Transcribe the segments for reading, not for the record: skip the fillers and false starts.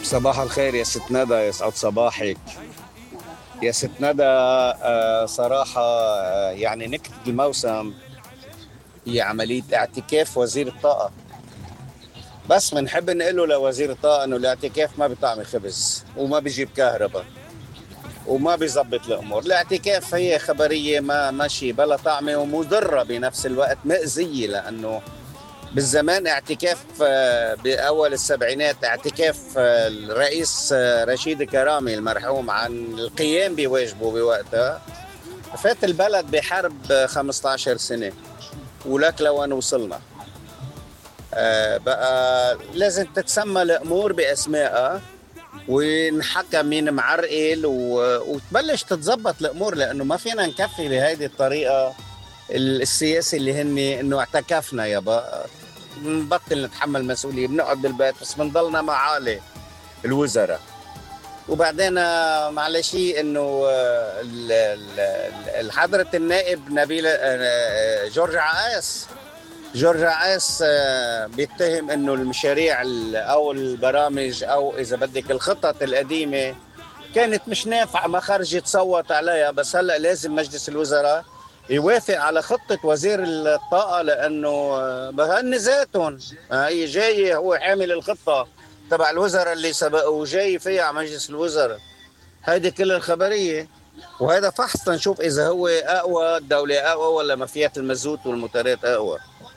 صباح الخير يا ست ندى، يسعد صباحك يا ست ندى. صراحة، يعني نكتة الموسم هي عملية اعتكاف وزير الطاقة. بس بنحب نقول له لوزير الطاقة إنه الاعتكاف ما بيطعمي خبز وما بيجيب كهرباء وما بيظبط الأمور. الاعتكاف هي خبرية ما ماشي بلا طعمة ومضرة بنفس الوقت، مأزية. لأنه بالزمان اعتكاف، بأول السبعينات اعتكاف الرئيس رشيد كرامي المرحوم عن القيام بواجبه بوقتها. فات البلد بحرب 15 سنة، ولك لوين وصلنا. بقى لازم تتسمى الأمور بأسمائها ونحكم مين معرقل وتبلش تتظبط الأمور، لأنه ما فينا نكفي بهذه الطريقة السياسي اللي هن إنه اعتكفنا يابا، نبطل نتحمل مسؤولية، بنقعد بالبيت بس بنضلنا معالي الوزراء. وبعدين معلش انه حضرة النائب نبيل جورج عائس. جورج عائس بيتهم انه المشاريع او البرامج او اذا بدك الخطط القديمة كانت مش نافعة، ما خرج يتصوت عليها. بس هلا لازم مجلس الوزراء يوافق على خطة وزير الطاقة، لأنه بهن ذاتهم هي جاي هو حامل الخطة تبع الوزراء اللي سبقوا وجاي فيها على مجلس الوزراء. هيدي كل الخبرية، وهذا فحص نشوف إذا هو أقوى، الدولة أقوى ولا مافيات المازوت والموتورات أقوى.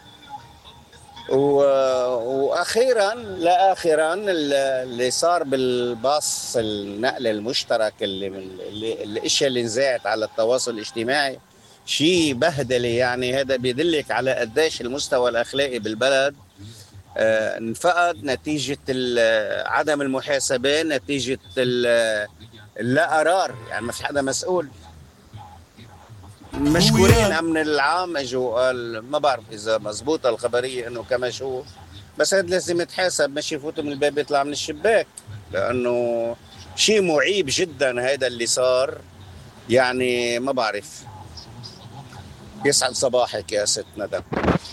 واخيرا لا اخيرا اللي صار بالباص النقل المشترك الاشياء اللي نزاعت على التواصل الاجتماعي شيء بهدله. يعني هذا بيدلك على قديش المستوى الاخلاقي بالبلد انفقد نتيجه عدم المحاسبه، نتيجه اللا قرار. يعني ما في حدا مسؤول. مشكورين امن العام اجوا قال، ما بعرف اذا مزبوطه الخبريه انه كمشوا، بس هذا لازم يتحاسب، مش يفوتوا من الباب يطلع من الشباك، لانه شيء معيب جدا هذا اللي صار. يعني ما بعرف. يسعد صباحك يا ست ندى.